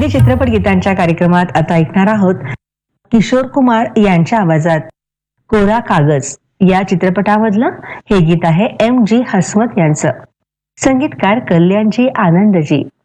चित्रपट गीतांच्या कार्यक्रमात आता ऐकणार आहोत किशोर कुमार यांच्या आवाजात कोरा कागज या चित्रपटामधलं हे गीत आहे MG हसमत यांचं. संगीतकार कल्याणजी आनंदजी.